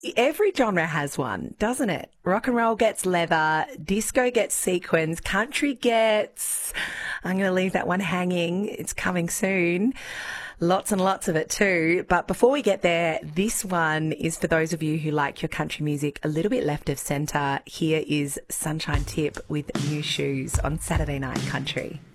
Every genre has one, doesn't it? Rock and roll gets leather, disco gets sequins, country gets... I'm going to leave that one hanging. It's coming soon. Lots and lots of it too. But before we get there, this one is for those of you who like your country music a little bit left of centre. Here is Sunshine Tip with New Shoes on Saturday Night Country.